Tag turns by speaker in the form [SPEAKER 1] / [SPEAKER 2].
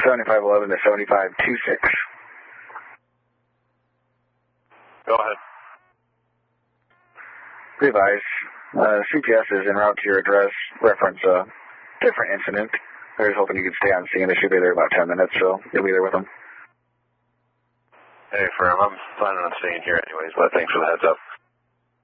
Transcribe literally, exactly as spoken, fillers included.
[SPEAKER 1] seventy-five eleven to seventy-five twenty-six.
[SPEAKER 2] Go ahead.
[SPEAKER 1] Revise. Uh, C P S is en route to your address. Reference a different incident. I was hoping you could stay on scene. They should be there about ten minutes, so you'll be there with them.
[SPEAKER 2] Hey, firm. I'm planning on staying here anyways, but thanks for the heads up.